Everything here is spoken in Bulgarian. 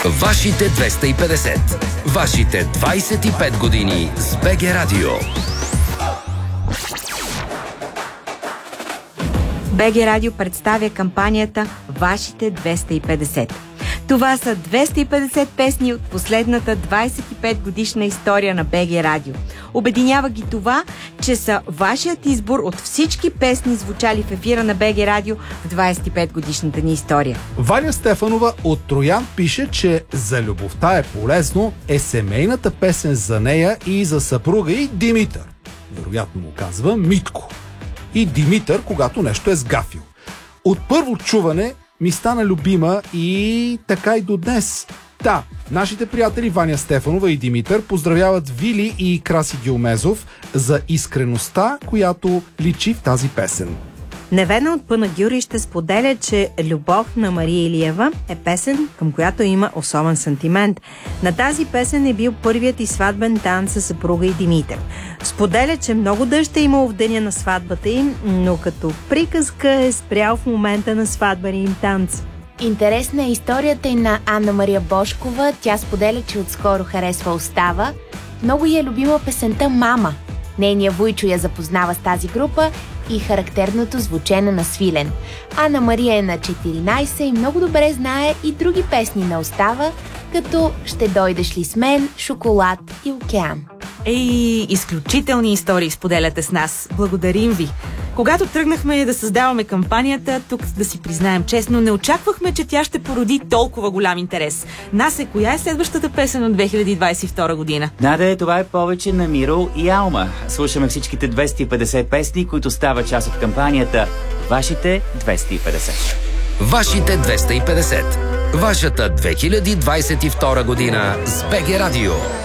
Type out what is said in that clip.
Вашите 250. Вашите 25 години с БГ Радио. БГ Радио представя кампанията Вашите 250. Това са 250 песни от последната 25 годишна история на БГ Радио. Обединява ги това, че са вашият избор от всички песни, звучали в ефира на БГ Радио в 25 годишната ни история. Ваня Стефанова от Троян пише, че за любовта е полезно е семейната песен за нея и за съпруга и Димитър. Вероятно му казва Митко. И Димитър, когато нещо е сгафил. От първо чуване ми стана любима и така и до днес. Да, нашите приятели Ваня Стефанова и Димитър поздравяват Вили и Краси Гилмезов за искреността, която личи в тази песен. Невена от Панагюри ще споделя, че Любов на Мария Илиева е песен, към която има особен сантимент. На тази песен е бил първият и сватбен танц със съпруга и Димитър. Споделя, че много дъжд е имал в деня на сватбата им, но като приказка е спрял в момента на сватбения им танц. Интересна е историята и на Анна Мария Бошкова. Тя споделя, че отскоро харесва Остава. Много е любима песента Мама. Нейният вуйчо я запознава с тази група и характерното звучене на Свилен. Анна Мария е на 14 и много добре знае и други песни на Остава, като "Ще дойдеш ли с мен", "Шоколад" и "Океан". Изключителни истории споделяте с нас. Благодарим ви. Когато тръгнахме да създаваме кампанията, тук да си признаем честно, не очаквахме, че тя ще породи толкова голям интерес. Насе, коя е следващата песен от 2022 година? Наде, това е повече на Миро и Алма. Слушаме всичките 250 песни, които стават част от кампанията Вашите 250. Вашите 250. Вашата 2022 година с БГ Радио.